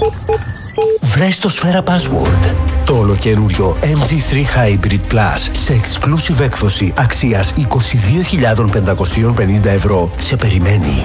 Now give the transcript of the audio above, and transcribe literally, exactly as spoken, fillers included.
Βρες το Σφαίρα Password. Το ολοκαίριο εμ τζι θρι Hybrid Plus σε exclusive έκδοση αξίας είκοσι δύο χιλιάδες πεντακόσια πενήντα ευρώ σε περιμένει.